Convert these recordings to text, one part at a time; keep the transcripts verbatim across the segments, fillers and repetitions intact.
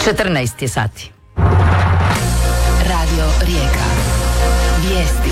četrnaest je sati. Radio Rijeka. Vijesti.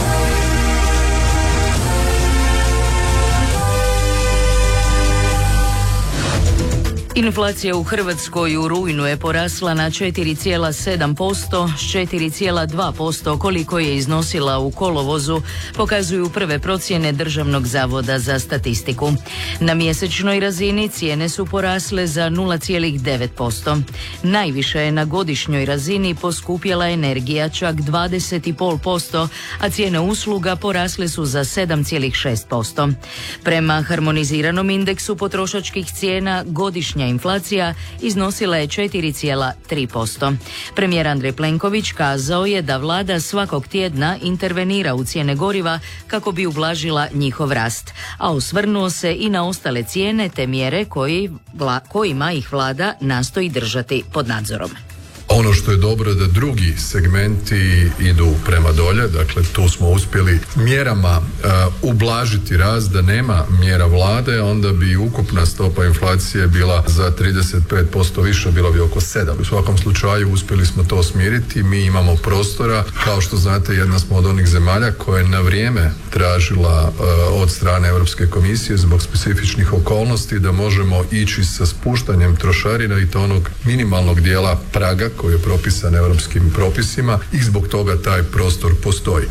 Inflacija u Hrvatskoj u rujnu je porasla na četiri zarez sedam posto s četiri zarez dva posto koliko je iznosila u kolovozu, pokazuju prve procjene Državnog zavoda za statistiku. Na mjesečnoj razini cijene su porasle za nula zarez devet posto. Najviše je na godišnjoj razini poskupjela energija čak dvadeset zarez pet posto, a cijene usluga porasle su za sedam zarez šest posto. Prema harmoniziranom indeksu potrošačkih cijena godišnja inflacija iznosila je četiri zarez tri posto. Premijer Andrej Plenković kazao je da vlada svakog tjedna intervenira u cijene goriva kako bi ublažila njihov rast, a osvrnuo se i na ostale cijene te mjere koji, vla, kojima ih vlada nastoji držati pod nadzorom. Ono što je dobro da drugi segmenti idu prema dolje, dakle tu smo uspjeli mjerama uh, ublažiti rast, da nema mjera vlade, onda bi ukupna stopa inflacije bila za trideset pet posto više, bilo bi oko sedam. U svakom slučaju uspjeli smo to smiriti, mi imamo prostora, kao što znate jedna smo od onih zemalja koja je na vrijeme tražila uh, od strane Europske komisije zbog specifičnih okolnosti da možemo ići sa spuštanjem trošarina i to onog minimalnog dijela praga koji je propisan europskim propisima i zbog toga taj prostor postoji.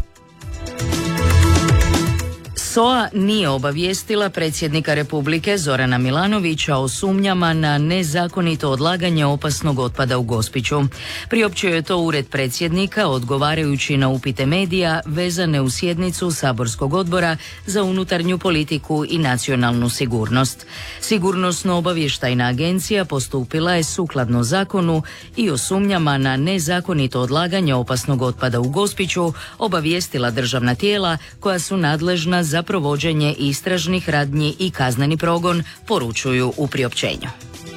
S O A nije obavijestila predsjednika Republike Zorana Milanovića o sumnjama na nezakonito odlaganje opasnog otpada u Gospiću. Priopćio je to ured predsjednika odgovarajući na upite medija vezane u sjednicu saborskog odbora za unutarnju politiku i nacionalnu sigurnost. Sigurnosno-obavještajna agencija postupila je sukladno zakonu i o sumnjama na nezakonito odlaganje opasnog otpada u Gospiću obavijestila državna tijela koja su nadležna za provođenje istražnih radnji i kazneni progon, poručuju u priopćenju.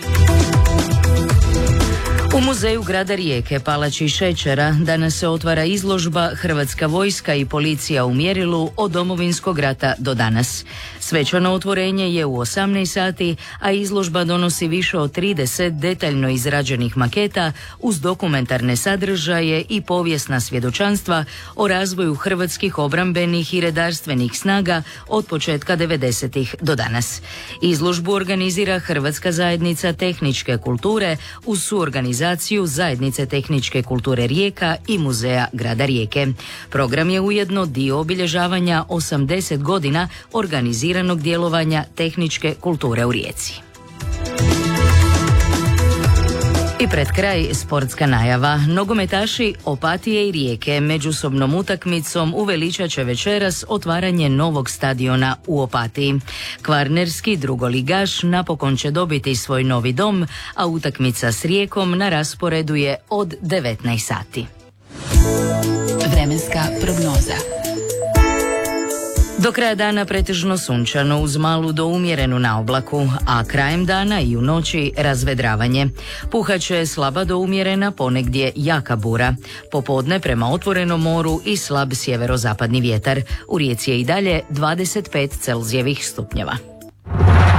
U muzeju grada Rijeke, Palači šećera, danas se otvara izložba Hrvatska vojska i policija u mjerilu od Domovinskog rata do danas. Svečano otvorenje je u osamnaest sati, a izložba donosi više od trideset detaljno izrađenih maketa uz dokumentarne sadržaje i povijesna svjedočanstva o razvoju hrvatskih obrambenih i redarstvenih snaga od početka devedesetih do danas. Izložbu organizira Hrvatska zajednica tehničke kulture uz suorganizaciju Zajednice tehničke kulture Rijeka i Muzeja grada Rijeke. Program je ujedno dio obilježavanja osamdeset godina organiziranog djelovanja tehničke kulture u Rijeci. I pred kraj sportska najava. Nogometaši Opatije i Rijeke međusobnom utakmicom uveličat će večeras otvaranje novog stadiona u Opatiji. Kvarnerski drugoligaš napokon će dobiti svoj novi dom, a utakmica s Rijekom na rasporedu je od devetnaest sati. Vremenska prognoza. Do kraja dana pretežno sunčano uz malu do umjerenu naoblaku, a krajem dana i u noći razvedravanje. Puhaće slaba do umjerena, ponegdje jaka bura. Popodne prema otvorenom moru i slab sjeverozapadni vjetar. U Rijeci je i dalje dvadeset pet Celzijevih stupnjeva.